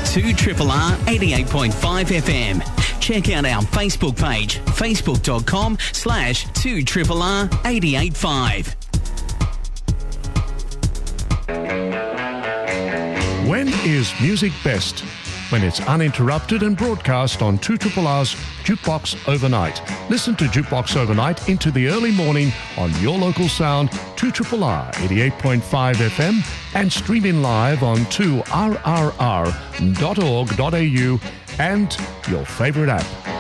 2RRR 88.5 FM. Check out our Facebook page, facebook.com/2RRR 88.5. When is music best? When it's uninterrupted and broadcast on 2RRR's Jukebox Overnight. Listen to Jukebox Overnight into the early morning on your local sound, 2RRR 88.5 FM, and streaming live on 2rrr.org.au and your favourite app.